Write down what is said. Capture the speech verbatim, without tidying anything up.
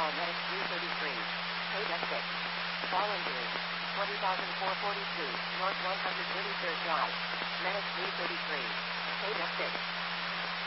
Medic three thirty-three. Code F six. Fall injury. twenty thousand four hundred forty-two, North one hundred thirty-third Drive. Medic three thirty-three. Code F six.